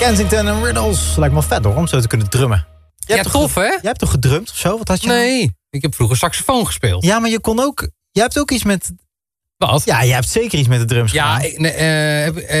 Kensington en Riddles. Lijkt me wel vet hoor, om zo te kunnen drummen. Tof hè? Jij hebt toch gedrumd of zo? Wat had je Nee, ik heb vroeger saxofoon gespeeld. Ja, maar je kon ook... Jij hebt ook iets met... Wat? Ja, jij hebt zeker iets met de drums gedaan.